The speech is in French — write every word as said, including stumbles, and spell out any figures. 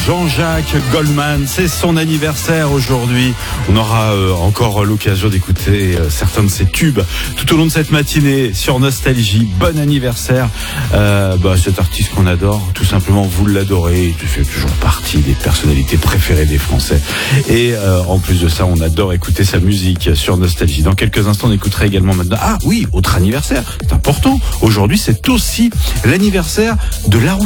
Jean-Jacques Goldman. C'est son anniversaire aujourd'hui. On aura euh, encore l'occasion d'écouter euh, certains de ses tubes tout au long de cette matinée sur Nostalgie. Bon anniversaire. Euh, bah, cet artiste qu'on adore, tout simplement, vous l'adorez. Il fait toujours partie des personnalités préférées des Français. Et euh, en plus de ça, on adore écouter sa musique sur Nostalgie. Dans quelques instants, on écoutera également maintenant. Ah oui, autre anniversaire. C'est important. Aujourd'hui, c'est aussi l'anniversaire de La Route